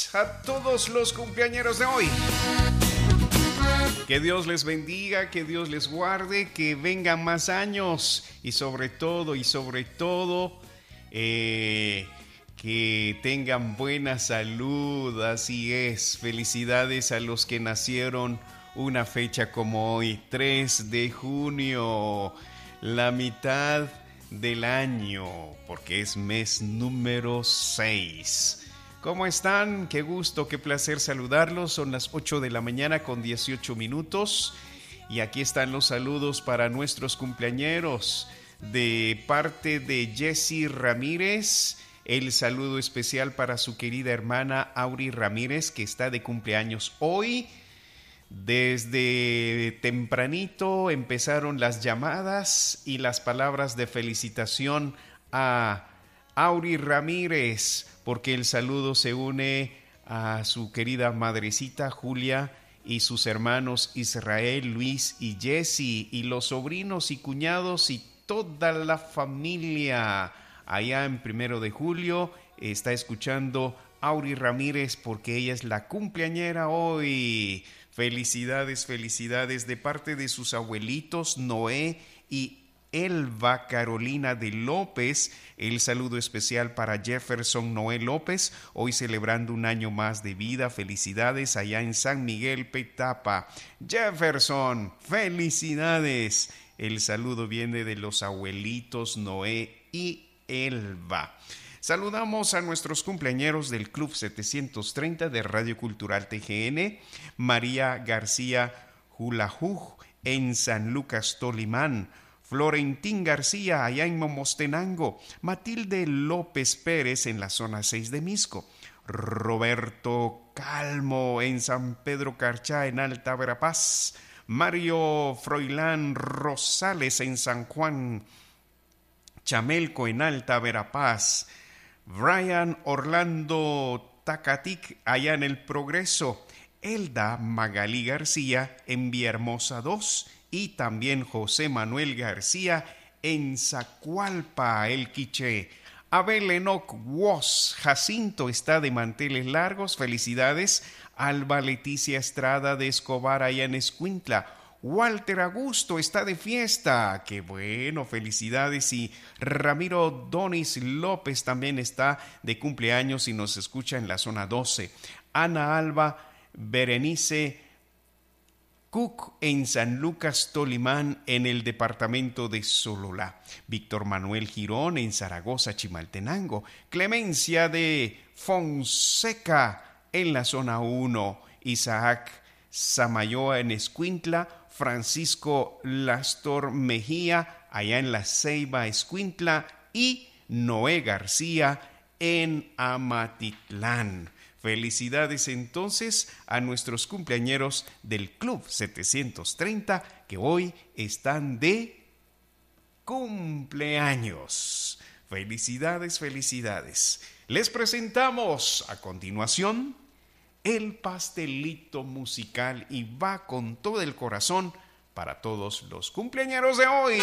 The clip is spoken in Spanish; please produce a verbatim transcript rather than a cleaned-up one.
A todos los cumpleañeros de hoy. Que Dios les bendiga, que Dios les guarde, que vengan más años y sobre todo, y sobre todo, eh, que tengan buena salud, así es. Felicidades a los que nacieron una fecha como hoy, tres de junio, la mitad del año, porque es mes número seis. ¿Cómo están? Qué gusto, qué placer saludarlos. Son las ocho de la mañana con dieciocho minutos. Y aquí están los saludos para nuestros cumpleañeros. De parte de Jessy Ramírez, el saludo especial para su querida hermana Auri Ramírez, que está de cumpleaños hoy. Desde tempranito empezaron las llamadas y las palabras de felicitación a Auri Ramírez, porque el saludo se une a su querida madrecita Julia y sus hermanos Israel, Luis y Jessy, y los sobrinos y cuñados y toda la familia. Allá en Primero de Julio está escuchando Auri Ramírez porque ella es la cumpleañera hoy. Felicidades, felicidades de parte de sus abuelitos Noé y Elba Carolina de López. El saludo especial para Jefferson Noé López, hoy celebrando un año más de vida. Felicidades allá en San Miguel Petapa. Jefferson, felicidades. El saludo viene de los abuelitos Noé y Elba. Saludamos a nuestros cumpleañeros del Club setecientos treinta de Radio Cultural T G N, María García Julajuj en San Lucas Tolimán, Florentín García allá en Momostenango, Matilde López Pérez en la zona seis de Misco, Roberto Calmo en San Pedro Carchá en Alta Verapaz, Mario Froilán Rosales en San Juan Chamelco en Alta Verapaz, Brian Orlando Tacatic allá en El Progreso, Elda Magalí García en Villahermosa dos y también José Manuel García en Zacualpa, El Quiché. Abel Enoc Woz Jacinto está de manteles largos, felicidades. Alba Leticia Estrada de Escobar allá en Escuintla. Walter Augusto está de fiesta, qué bueno, felicidades. Y Ramiro Donis López también está de cumpleaños y nos escucha en la zona doce. Ana Alba Berenice Cook en San Lucas Tolimán en el departamento de Sololá. Víctor Manuel Girón en Zaragoza Chimaltenango. Clemencia de Fonseca en la zona uno. Isaac Samayoa en Escuintla. Francisco Lastor Mejía allá en La Ceiba, Escuintla, y Noé García en Amatitlán. Felicidades entonces a nuestros cumpleañeros del Club setecientos treinta que hoy están de cumpleaños. Felicidades, felicidades. Les presentamos a continuación el pastelito musical y va con todo el corazón para todos los cumpleañeros de hoy.